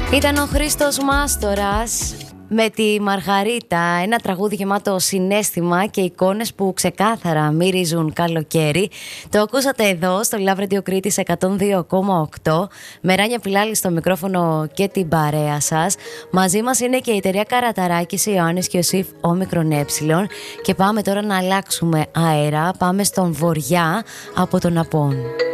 Ήταν ο Χρήστος Μάστορας με τη Μαργαρίτα, ένα τραγούδι γεμάτο συναίσθημα και εικόνες που ξεκάθαρα μυρίζουν καλοκαίρι. Το ακούσατε εδώ στο Love Radio Κρήτης 102,8 με Ράνια Πιλάλη στο μικρόφωνο και την παρέα σας. Μαζί μας είναι και η εταιρεία Καραταράκης, Ιωάννης και Ιωσήφ Όμικρον Ε. Και πάμε τώρα να αλλάξουμε αέρα. Πάμε στον βοριά από τον Απόν.